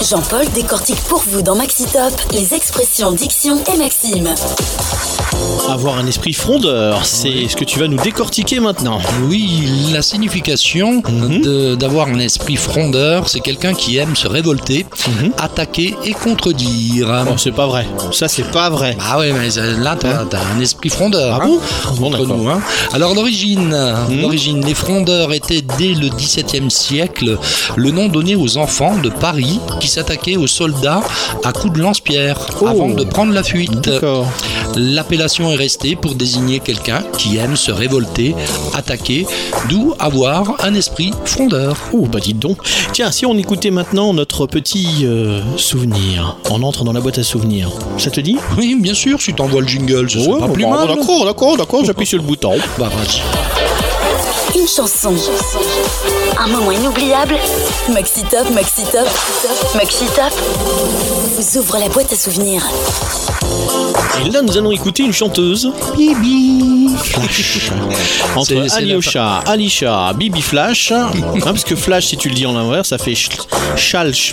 Jean-Paul décortique pour vous dans Maxi-Top les expressions diction et maximes. Avoir un esprit frondeur, c'est ce que tu vas nous décortiquer maintenant. Oui, la signification d'avoir un esprit frondeur, c'est quelqu'un qui aime se révolter, attaquer et contredire. Oh, c'est pas vrai. Ça, c'est pas vrai. Ah ouais, mais là, t'as un esprit frondeur. Ah bon, bon, entre d'accord. nous, hein. Alors, l'origine, les frondeurs étaient dès le XVIIe siècle le nom donné aux enfants de Paris qui s'attaquaient aux soldats à coups de lance-pierre avant de prendre la fuite. D'accord. L'appellation est restée pour désigner quelqu'un qui aime se révolter, attaquer, d'où avoir un esprit frondeur. Oh, bah dites donc. Tiens, si on écoutait maintenant notre petit souvenir. On entre dans la boîte à souvenirs. Ça te dit? Oui, bien sûr, si t'envoies le jingle, ce serait pas plus mal. D'accord, j'appuie sur le bouton. Bah, vas-y. Une chanson. Un moment inoubliable. Maxi-Top, Maxi-Top, Maxi-Top vous ouvre la boîte à souvenirs. Et là, nous allons écouter une chanteuse. Bibi Flash. Entre Alisha, Bibi Flash. Parce que Flash, si tu le dis en inverse, ça fait Chalch.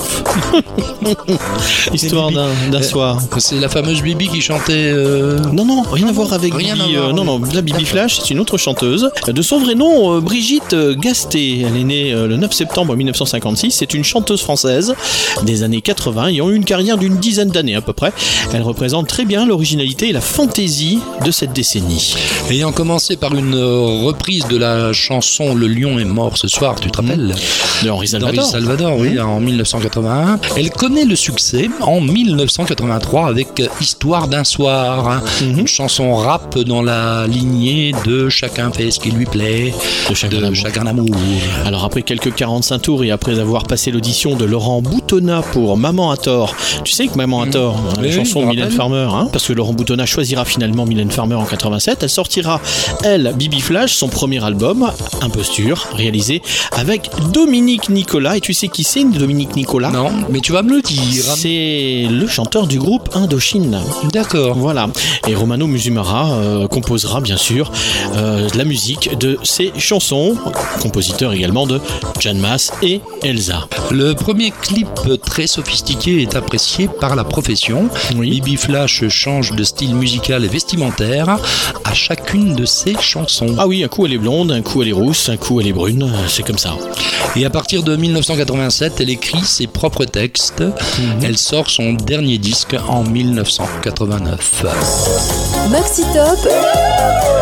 Histoire d'un soir. C'est la fameuse Bibi qui chantait. Non, rien à voir avec rien Bibi. à voir. Non, la Bibi Flash, c'est une autre chanteuse. De son vrai nom, Brigitte Gasté. Elle est née le 9 septembre 1956. C'est une chanteuse française des années 80 ayant eu une carrière d'une dizaine d'années à peu près. Elle représente très bien l'originalité et la fantaisie de cette décennie. Ayant commencé par une reprise de la chanson Le lion est mort ce soir, tu te rappelles? De Henri Salvador, oui, en 1981. Elle connaît le succès en 1983 avec Histoire d'un soir, une chanson rap dans la lignée de Chacun fait ce qui lui plaît, de Chacun d'amour. Alors après quelques 45 tours et après avoir passé l'audition de Laurent Boutonnat pour Maman a tort, tu sais que Maman a tort, la chanson de Mylène Farmer, parce que Laurent Boutonnat choisira finalement Mylène Farmer en 87, elle sortira, elle, Bibi Flash, son premier album, Imposture, réalisé avec Dominique Nicolas. Et tu sais qui c'est, Dominique Nicolas? Non, mais tu vas me le dire. C'est le chanteur du groupe Indochine. D'accord. Voilà. Et Romano Musumara composera bien sûr la musique de ses chansons, compositeur également de Jeanne Masse et Elsa. Le premier clip très sophistiqué est apprécié par la profession. Oui. Bibi Flash change de style musical et vestimentaire à chacune de ses chansons. Ah oui, un coup elle est blonde, un coup elle est rousse, un coup elle est brune, c'est comme ça. Et à partir de 1987, elle écrit ses propres textes. Elle sort son dernier disque en 1989. Maxi-Top